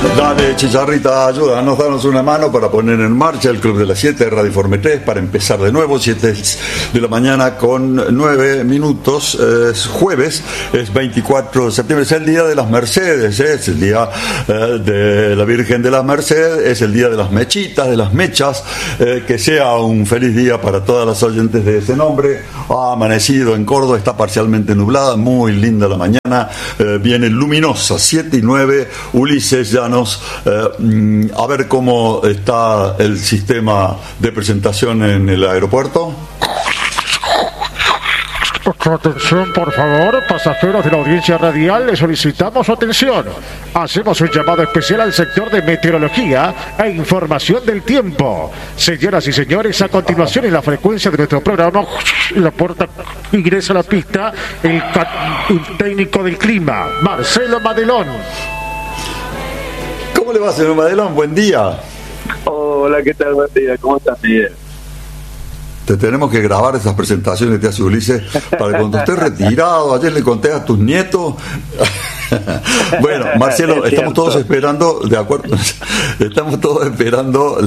Dale, Chicharrita, ayúdanos, danos una mano para poner en marcha el Club de las 7 de Radio Informe 3 para empezar de nuevo, 7 de la mañana con 9 minutos. Es jueves, es 24 de septiembre, es el día de las Mercedes, es el día de la Virgen de las Mercedes, es el día de las mechitas, de las mechas. Que sea un feliz día para todas las oyentes de ese nombre. Ha amanecido en Córdoba, está parcialmente nublada, muy linda la mañana, viene luminosa, 7 y 9. Ulises Llanos, a ver cómo está el sistema de presentación en el aeropuerto. Atención, por favor, pasajeros de la audiencia radial, le solicitamos su atención. Hacemos un llamado especial al sector de meteorología e información del tiempo. Señoras y señores, a continuación en la frecuencia de nuestro programa, en la puerta ingresa a la pista el técnico del clima, Marcelo Madelón. ¿Cómo le va, señor Madelón? Buen día. Hola, ¿qué tal? Buen día. ¿Cómo estás, Miguel? Te tenemos que grabar esas presentaciones que te hace Ulises para que cuando estés retirado, ayer le conté a tus nietos. Bueno, Marcelo, estamos todos esperando, de acuerdo, estamos todos esperando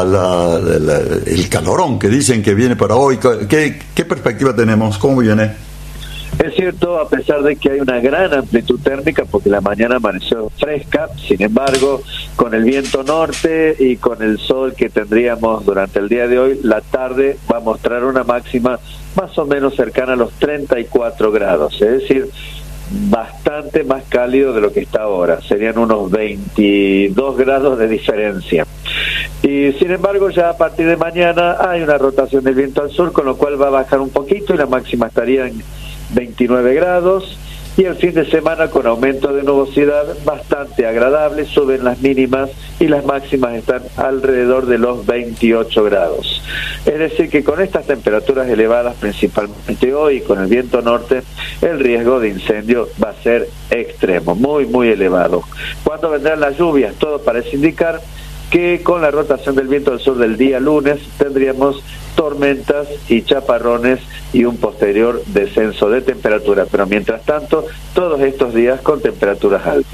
el calorón que dicen que viene para hoy. ¿Qué perspectiva tenemos? ¿Cómo viene? Es cierto, a pesar de que hay una gran amplitud térmica, porque la mañana amaneció fresca, sin embargo, con el viento norte y con el sol que tendríamos durante el día de hoy, la tarde va a mostrar una máxima más o menos cercana a los 34 grados, es decir, bastante más cálido de lo que está ahora, serían unos 22 grados de diferencia. Y sin embargo, ya a partir de mañana hay una rotación del viento al sur, con lo cual va a bajar un poquito y la máxima estaría en 29 grados, y el fin de semana con aumento de nubosidad bastante agradable, suben las mínimas y las máximas están alrededor de los 28 grados. Es decir que con estas temperaturas elevadas, principalmente hoy, con el viento norte, el riesgo de incendio va a ser extremo, muy elevado. ¿Cuándo vendrán las lluvias? Todo parece indicar que con la rotación del viento del sur del día lunes tendríamos tormentas y chaparrones y un posterior descenso de temperatura, pero mientras tanto todos estos días con temperaturas altas.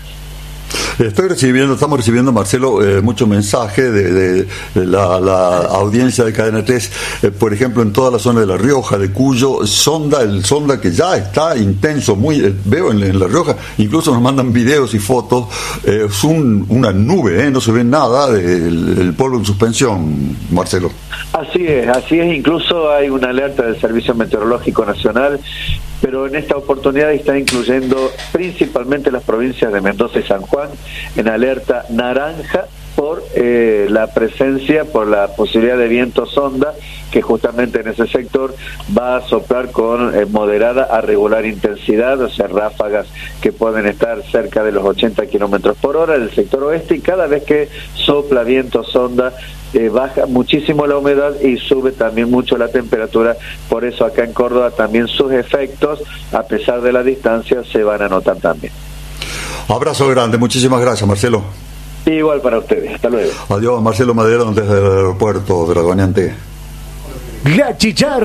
Estamos recibiendo, Marcelo, muchos mensajes de la audiencia de Cadena 3, por ejemplo, en toda la zona de La Rioja, de Cuyo, el sonda que ya está intenso, veo en La Rioja, incluso nos mandan videos y fotos, es una nube, no se ve nada del polvo en suspensión, Marcelo. Así es, incluso hay una alerta del Servicio Meteorológico Nacional, pero en esta oportunidad está incluyendo principalmente las provincias de Mendoza y San Juan en alerta naranja por la presencia, por la posibilidad de viento sonda, que justamente en ese sector va a soplar con moderada a regular intensidad, o sea, ráfagas que pueden estar cerca de los 80 kilómetros por hora del sector oeste, y cada vez que sopla viento sonda baja muchísimo la humedad y sube también mucho la temperatura. Por eso acá en Córdoba también sus efectos, a pesar de la distancia, se van a notar también. Abrazo grande, muchísimas gracias, Marcelo. Igual para ustedes, hasta luego. Adiós, Marcelo Madelón desde el aeropuerto Dragoneante. La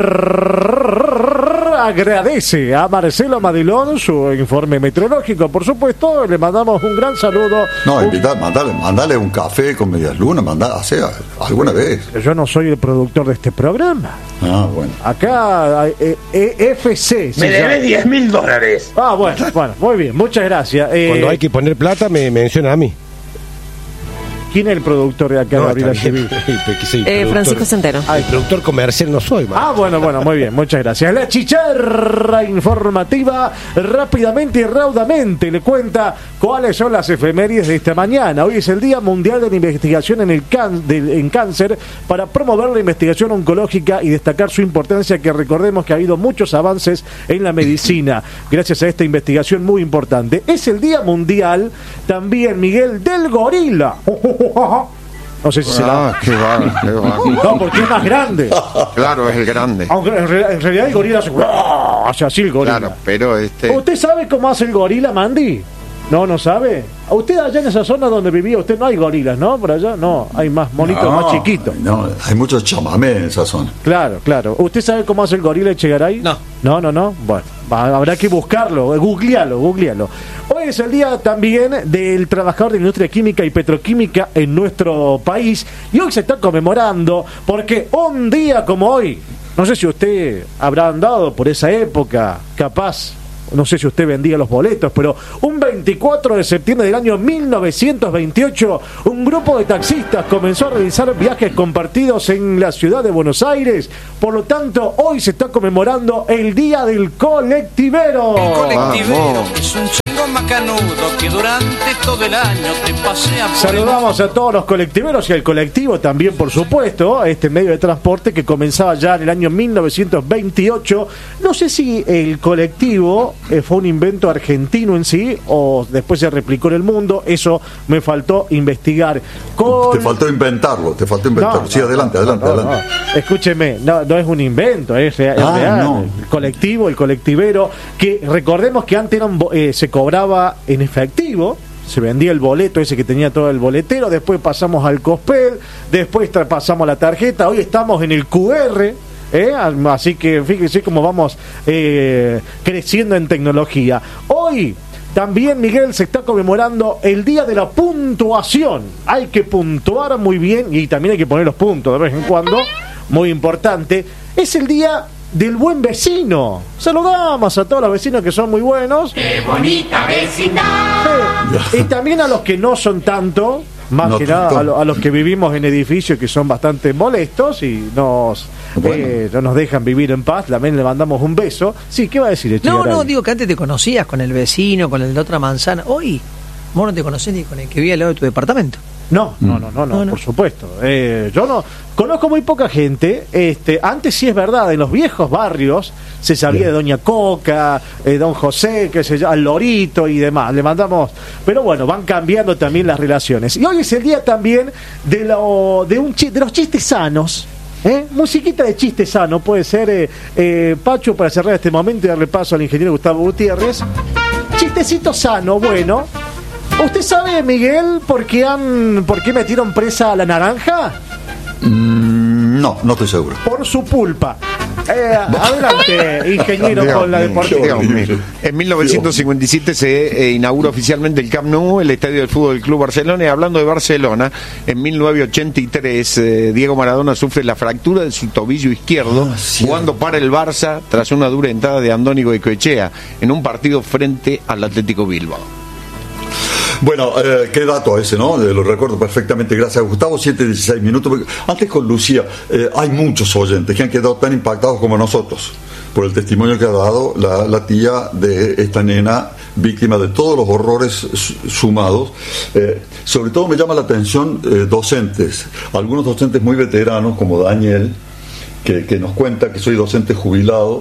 Chicharra agradece a Marcelo Madelón su informe meteorológico, por supuesto. Le mandamos un gran saludo. No, mandale un café con medias lunas, alguna vez. Yo no soy el productor de este programa. Ah, bueno. Acá FC. Me debes $10,000. Ah, bueno, muy bien, muchas gracias. Cuando hay que poner plata me menciona a mí. ¿Quién es el productor de acá de Gabriela TV? Francisco Centeno. El productor comercial no soy, man. Ah, bueno, muy bien, muchas gracias. La Chicharra informativa rápidamente y raudamente le cuenta cuáles son las efemérides de esta mañana. Hoy es el Día Mundial de la Investigación en Cáncer, para promover la investigación oncológica y destacar su importancia, que recordemos que ha habido muchos avances en la medicina gracias a esta investigación muy importante. Es el Día Mundial también, Miguel, del gorila. No sé si será. Qué va. No, porque es más grande. Claro, es el grande. Aunque en realidad el gorila hace así el gorila. Claro, pero ¿Usted sabe cómo hace el gorila, Mandy? ¿No sabe? ¿A usted allá en esa zona donde vivía usted no hay gorilas, no? Por allá no, hay más monitos más chiquitos. No, hay muchos chamamés en esa zona. Claro. ¿Usted sabe cómo hace el gorila Echegaray? No. No. Bueno, habrá que buscarlo, googlealo. Hoy es el día también del trabajador de la industria química y petroquímica en nuestro país, y hoy se está conmemorando porque un día como hoy, no sé si usted habrá andado por esa época, capaz, no sé si usted vendía los boletos, pero un 24 de septiembre del año 1928, un grupo de taxistas comenzó a realizar viajes compartidos en la ciudad de Buenos Aires. Por lo tanto, hoy se está conmemorando el Día del Colectivero. El colectivero es un chico macanudo que durante todo el año te pasea por... Saludamos a todos los colectiveros y al colectivo también, por supuesto, este medio de transporte que comenzaba ya en el año 1928. No sé si el colectivo fue un invento argentino en sí o después se replicó en el mundo, eso me faltó investigar. Te faltó inventarlo. No, sí, adelante. Escúcheme, no es un invento, es real. No. El colectivo, el colectivero, que recordemos que antes se cobraba en efectivo, se vendía el boleto ese que tenía todo el boletero, después pasamos al Cosped, después pasamos a la tarjeta, hoy estamos en el QR. Así que fíjense cómo vamos creciendo en tecnología. Hoy también, Miguel, se está conmemorando el Día de la Puntuación. Hay que puntuar muy bien y también hay que poner los puntos de vez en cuando, muy importante. Es el Día del Buen Vecino. Saludamos a todos los vecinos que son muy buenos. ¡Qué bonita vecindad! Y también a los que no son tanto, más que nada a los que vivimos en edificios que son bastante molestos y no nos dejan vivir en paz. También le mandamos un beso. Sí, ¿qué va a decir el chico? No, digo que antes te conocías con el vecino, con el de otra manzana. Hoy vos no te conocés ni con el que vive al lado de tu departamento. No, por supuesto. Yo no conozco muy poca gente. Antes sí es verdad, en los viejos barrios se sabía de Doña Coca, Don José, que se llama el Lorito y demás. Le mandamos, pero bueno, van cambiando también las relaciones. Y hoy es el día también de los chistes sanos. Musiquita de chiste sano puede ser, Pacho, para cerrar este momento y darle paso al ingeniero Gustavo Gutiérrez. Chistecito sano, bueno. ¿Usted sabe, Miguel, por qué metieron presa a la naranja? No estoy seguro. Por su pulpa. Adelante, ingeniero, con la deportiva. En 1957 se inaugura oficialmente el Camp Nou, el estadio del Fútbol Club Barcelona. Y hablando de Barcelona, en 1983 Diego Maradona sufre la fractura de su tobillo izquierdo jugando para el Barça tras una dura entrada de Andónigo Goicoechea en un partido frente al Atlético Bilbao. Bueno, qué dato ese, ¿no? Lo recuerdo perfectamente, gracias a Gustavo. 7:16 minutos. Antes con Lucía, hay muchos oyentes que han quedado tan impactados como nosotros por el testimonio que ha dado la tía de esta nena, víctima de todos los horrores sumados. Sobre todo me llama la atención docentes, algunos docentes muy veteranos como Daniel, que nos cuenta que soy docente jubilado.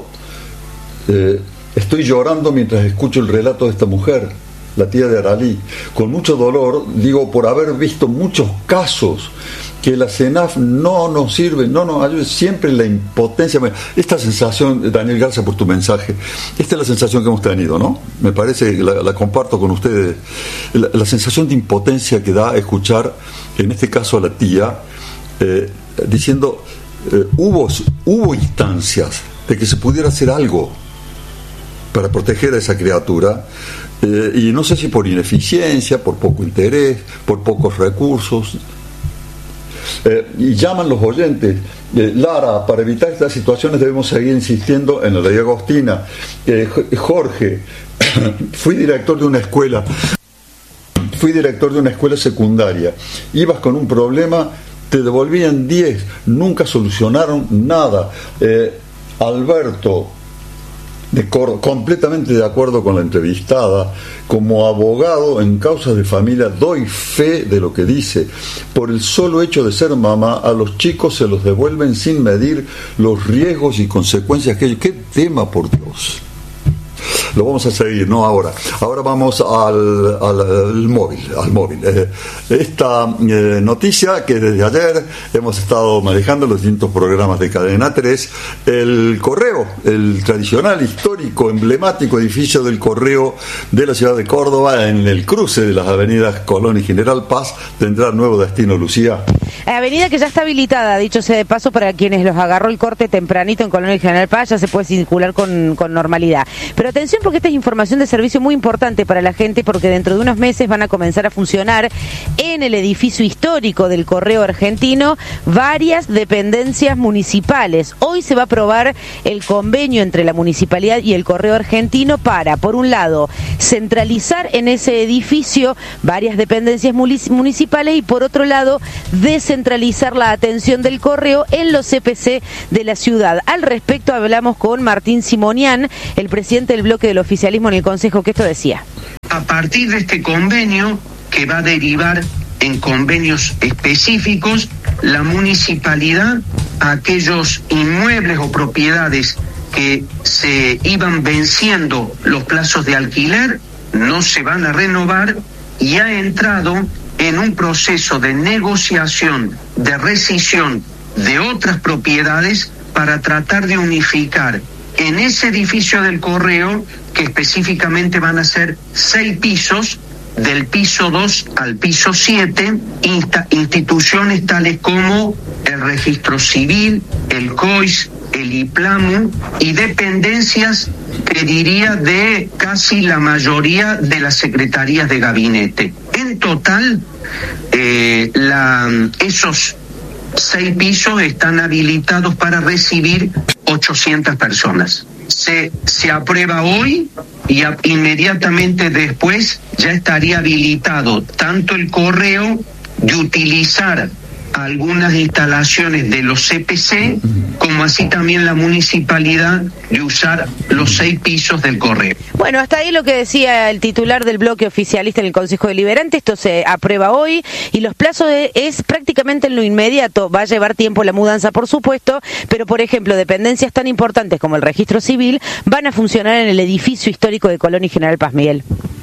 Estoy llorando mientras escucho el relato de esta mujer, la tía de Aralí, con mucho dolor, digo, por haber visto muchos casos que la CENAF no nos sirve, no nos ayuda, siempre la impotencia. Esta sensación, Daniel, gracias por tu mensaje, esta es la sensación que hemos tenido, ¿no? Me parece, la comparto con ustedes, la sensación de impotencia que da escuchar, en este caso a la tía, diciendo, hubo instancias de que se pudiera hacer algo para proteger a esa criatura, y no sé si por ineficiencia, por poco interés, por pocos recursos, y llaman los oyentes. Lara, para evitar estas situaciones debemos seguir insistiendo en la ley agostina. Jorge, fui director de una escuela secundaria, ibas con un problema, te devolvían 10, nunca solucionaron nada. Alberto, completamente de acuerdo con la entrevistada. Como abogado en causas de familia doy fe de lo que dice. Por el solo hecho de ser mamá, a los chicos se los devuelven sin medir los riesgos y consecuencias que ellos. ¡Qué tema, por Dios! lo vamos a seguir, no ahora. Ahora vamos al móvil. Esta noticia que desde ayer hemos estado manejando en los distintos programas de Cadena 3, el correo, el tradicional, histórico, emblemático edificio del correo de la ciudad de Córdoba, en el cruce de las avenidas Colón y General Paz, tendrá nuevo destino, Lucía. Avenida que ya está habilitada, dicho sea de paso, para quienes los agarró el corte tempranito en Colón y General Paz, ya se puede circular con normalidad. Pero atención, porque esta es información de servicio muy importante para la gente, porque dentro de unos meses van a comenzar a funcionar en el edificio histórico del Correo Argentino varias dependencias municipales. Hoy se va a aprobar el convenio entre la municipalidad y el Correo Argentino para, por un lado, centralizar en ese edificio varias dependencias municipales y, por otro lado, descentralizar la atención del correo en los CPC de la ciudad. Al respecto hablamos con Martín Simonian, el presidente del bloque del oficialismo en el Consejo, que esto decía. A partir de este convenio, que va a derivar en convenios específicos, la municipalidad, aquellos inmuebles o propiedades que se iban venciendo los plazos de alquiler, no se van a renovar, y ha entrado en un proceso de negociación, de rescisión de otras propiedades para tratar de unificar en ese edificio del correo, que específicamente van a ser 6 pisos, del piso 2 al piso 7, instituciones tales como el Registro Civil, el COIS, el IPLAMU y dependencias, que diría, de casi la mayoría de las secretarías de gabinete. En total, esos 6 pisos están habilitados para recibir 800 personas. Se aprueba hoy y inmediatamente después ya estaría habilitado tanto el correo de utilizar algunas instalaciones de los CPC, como así también la municipalidad de usar los 6 pisos del correo. Bueno, hasta ahí lo que decía el titular del bloque oficialista en el Consejo Deliberante. Esto se aprueba hoy y los plazos es prácticamente en lo inmediato. Va a llevar tiempo la mudanza, por supuesto, pero por ejemplo, dependencias tan importantes como el Registro Civil van a funcionar en el edificio histórico de Colón y General Paz. Miguel.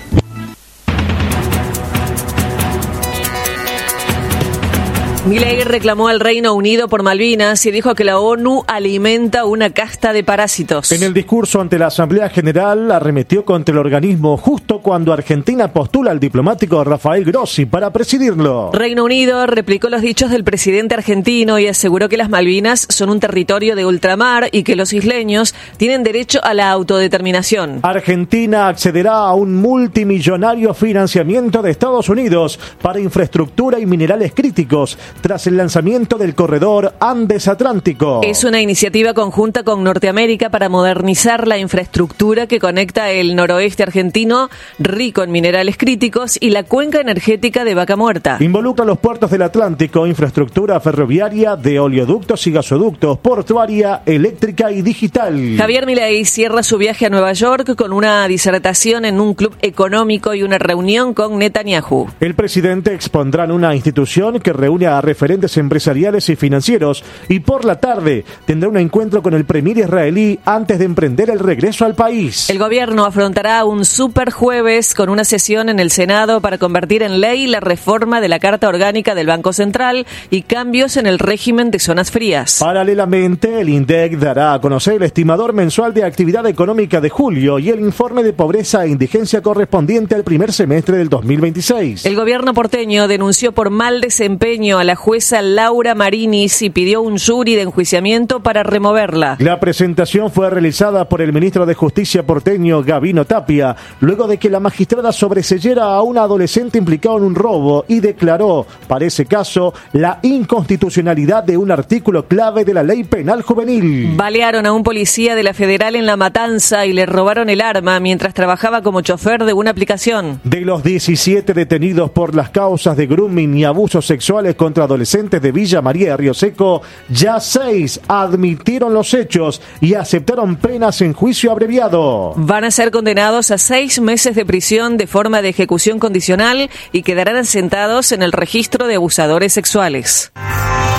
Milei reclamó al Reino Unido por Malvinas y dijo que la ONU alimenta una casta de parásitos. En el discurso ante la Asamblea General arremetió contra el organismo justo cuando Argentina postula al diplomático Rafael Grossi para presidirlo. Reino Unido replicó los dichos del presidente argentino y aseguró que las Malvinas son un territorio de ultramar y que los isleños tienen derecho a la autodeterminación. Argentina accederá a un multimillonario financiamiento de Estados Unidos para infraestructura y minerales críticos, tras el lanzamiento del corredor Andes-Atlántico. Es una iniciativa conjunta con Norteamérica para modernizar la infraestructura que conecta el noroeste argentino, rico en minerales críticos, y la cuenca energética de Vaca Muerta. Involucra los puertos del Atlántico, infraestructura ferroviaria, de oleoductos y gasoductos, portuaria, eléctrica y digital. Javier Milei cierra su viaje a Nueva York con una disertación en un club económico y una reunión con Netanyahu. El presidente expondrá en una institución que reúne a referentes empresariales y financieros, y por la tarde tendrá un encuentro con el premier israelí antes de emprender el regreso al país. El gobierno afrontará un super jueves con una sesión en el Senado para convertir en ley la reforma de la Carta Orgánica del Banco Central y cambios en el régimen de zonas frías. Paralelamente, el INDEC dará a conocer el estimador mensual de actividad económica de julio y el informe de pobreza e indigencia correspondiente al primer semestre del 2026. El gobierno porteño denunció por mal desempeño a la jueza Laura Marinis y pidió un jury de enjuiciamiento para removerla. La presentación fue realizada por el ministro de Justicia porteño, Gabino Tapia, luego de que la magistrada sobreseyera a un adolescente implicado en un robo y declaró, para ese caso, la inconstitucionalidad de un artículo clave de la Ley Penal Juvenil. Balearon a un policía de la Federal en La Matanza y le robaron el arma mientras trabajaba como chofer de una aplicación. De los 17 detenidos por las causas de grooming y abusos sexuales contra adolescentes de Villa María de Río Seco, ya 6 admitieron los hechos y aceptaron penas en juicio abreviado. Van a ser condenados a 6 meses de prisión de forma de ejecución condicional y quedarán asentados en el registro de abusadores sexuales.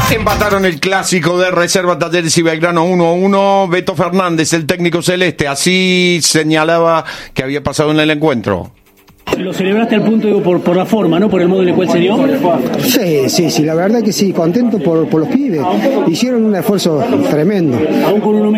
Empataron el clásico de Reserva Talleres y Belgrano 1-1. Beto Fernández, el técnico celeste, así señalaba que había pasado en el encuentro. Lo celebraste al punto, digo, por la forma, ¿no? Por el modo en el cual se dio. Sí, la verdad que sí, contento por los pibes. Hicieron un esfuerzo tremendo. Aún con uno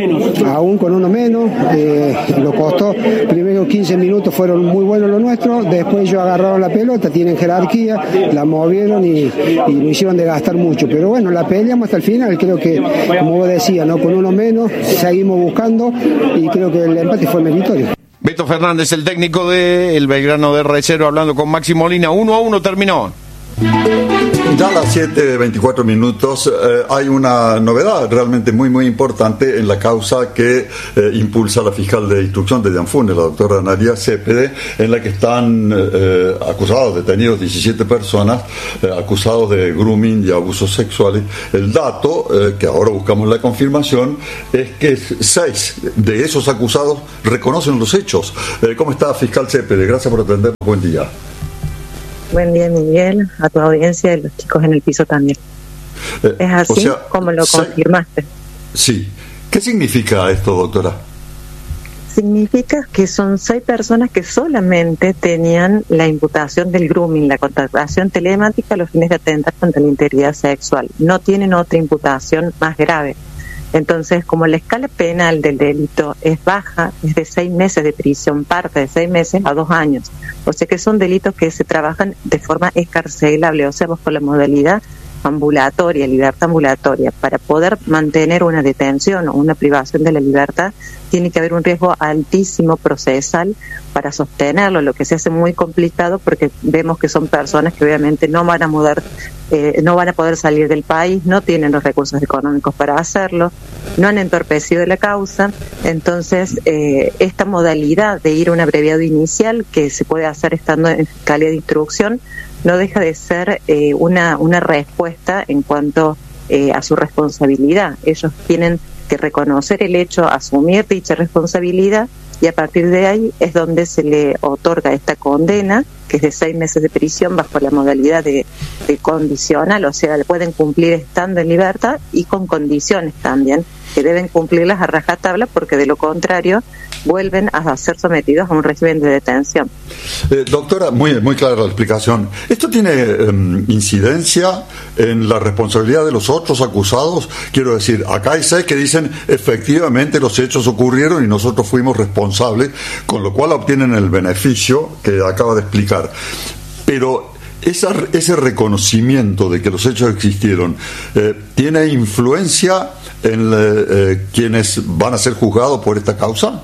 menos. Lo costó. Primero 15 minutos fueron muy buenos los nuestros. Después ellos agarraron la pelota, tienen jerarquía, la movieron y lo hicieron de gastar mucho. Pero bueno, la peleamos hasta el final. Creo que, como vos decías, ¿no? Con uno menos, seguimos buscando y creo que el empate fue meritorio. Beto Fernández, el técnico del Belgrano de Reserva, hablando con Maxi Molina. 1-1 terminó. Ya a las 7:24 minutos hay una novedad realmente muy importante en la causa que impulsa la fiscal de instrucción de Dianfune, la doctora Analía Cepede, en la que están detenidos 17 personas acusados de grooming y abusos sexuales. El dato, que ahora buscamos la confirmación, es que 6 de esos acusados reconocen los hechos. ¿Cómo está, fiscal Cepede? Gracias por atendernos. Buen día. Buen día, Miguel, a tu audiencia y a los chicos en el piso también. Es así como lo confirmaste. Sí. ¿Qué significa esto, doctora? Significa que son 6 personas que solamente tenían la imputación del grooming, la contratación telemática a los fines de atentar contra la integridad sexual. No tienen otra imputación más grave. Entonces, como la escala penal del delito es baja, es de 6 meses de prisión, parte de 6 meses a 2 años. O sea que son delitos que se trabajan de forma escarcelable, o sea, bajo la modalidad ambulatoria, libertad ambulatoria. Para poder mantener una detención o una privación de la libertad, tiene que haber un riesgo altísimo procesal para sostenerlo, lo que se hace muy complicado porque vemos que son personas que obviamente no van a poder salir del país, no tienen los recursos económicos para hacerlo, no han entorpecido la causa. Entonces, esta modalidad de ir a un abreviado inicial que se puede hacer estando en fiscalía de instrucción no deja de ser una respuesta en cuanto a su responsabilidad. Ellos tienen que reconocer el hecho, asumir dicha responsabilidad y a partir de ahí es donde se le otorga esta condena, que es de 6 meses de prisión bajo la modalidad de condicional, o sea, le pueden cumplir estando en libertad y con condiciones también, que deben cumplirlas a rajatabla porque de lo contrario vuelven a ser sometidos a un régimen de detención. Doctora, muy clara la explicación. ¿Esto tiene incidencia en la responsabilidad de los otros acusados? Quiero decir, acá hay 6 que dicen efectivamente los hechos ocurrieron y nosotros fuimos responsables, con lo cual obtienen el beneficio que acaba de explicar. Pero ese reconocimiento de que los hechos existieron, ¿tiene influencia en quienes van a ser juzgados por esta causa?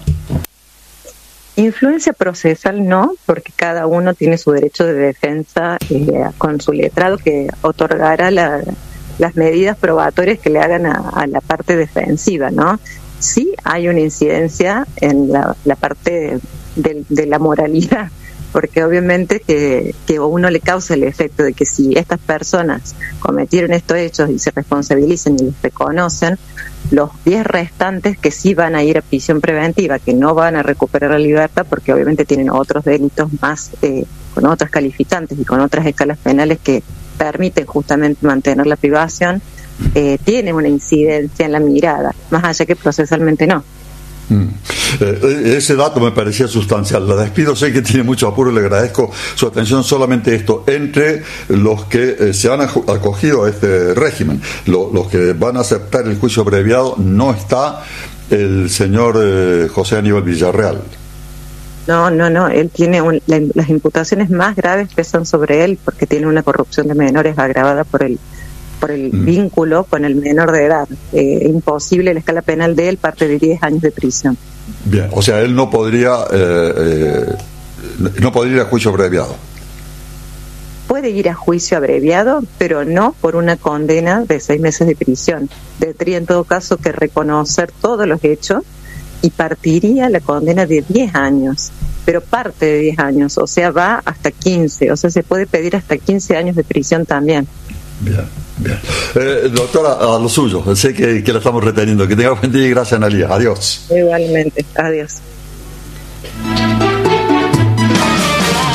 Influencia procesal no, porque cada uno tiene su derecho de defensa con su letrado que otorgará las medidas probatorias que le hagan a la parte defensiva, ¿no? Sí hay una incidencia en la parte de la moralidad, porque obviamente que a uno le causa el efecto de que si estas personas cometieron estos hechos y se responsabilizan y los reconocen, los 10 restantes que sí van a ir a prisión preventiva, que no van a recuperar la libertad porque obviamente tienen otros delitos más con otras calificantes y con otras escalas penales que permiten justamente mantener la privación, tiene una incidencia en la mirada, más allá que procesalmente no. Ese dato me parecía sustancial. La despido, sé que tiene mucho apuro, le agradezco su atención. Solamente esto, entre los que se han acogido a este régimen, los que van a aceptar el juicio abreviado, no está el señor José Aníbal Villarreal. No, él tiene las imputaciones más graves pesan sobre él porque tiene una corrupción de menores agravada por el vínculo con el menor de edad. Imposible, la escala penal de él parte de 10 años de prisión. Bien, o sea, él no podría ir a juicio abreviado. Puede ir a juicio abreviado, pero no por una condena de 6 meses de prisión. Tendría en todo caso que reconocer todos los hechos y partiría la condena de 10 años, pero parte de 10 años, o sea, va hasta 15, o sea, se puede pedir hasta 15 años de prisión también. Bien. Doctora, a lo suyo, sé que la estamos reteniendo. Que tenga buen día y gracias, Analía. Adiós. Igualmente, adiós.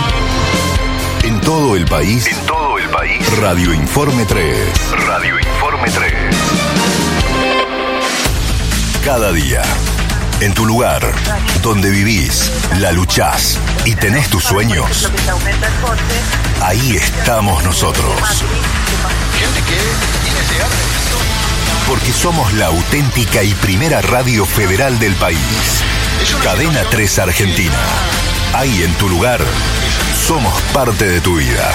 En todo el país, Radio Informe 3. Radio Informe Informe 3. Cada día, en tu lugar, donde vivís, la luchás y tenés tus sueños, ahí estamos nosotros. Porque somos la auténtica y primera radio federal del país. Cadena 3 Argentina. Ahí en tu lugar, somos parte de tu vida.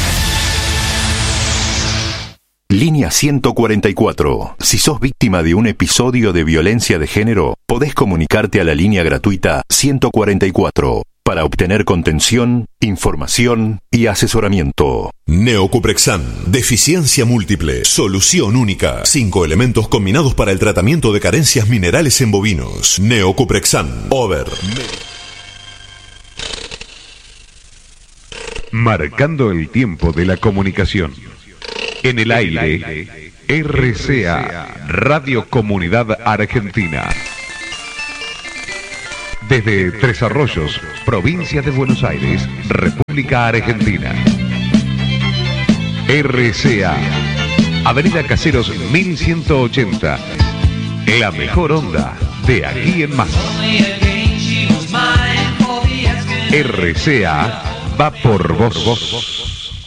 Línea 144. Si sos víctima de un episodio de violencia de género, podés comunicarte a la línea gratuita 144 para obtener contención, información y asesoramiento. Neocuprexan, deficiencia múltiple, solución única. 5 elementos combinados para el tratamiento de carencias minerales en bovinos. Neocuprexan, over. Marcando el tiempo de la comunicación. En el aire, RCA, Radio Comunidad Argentina. Desde Tres Arroyos, provincia de Buenos Aires, República Argentina. RCA, Avenida Caseros 1180. La mejor onda de aquí en más. RCA va por vos.